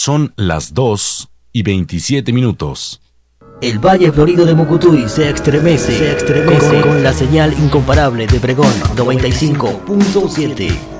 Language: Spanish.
Son las 2:27. El Valle Florido de Mucutuy se estremece con la señal incomparable de Pregón 95.7.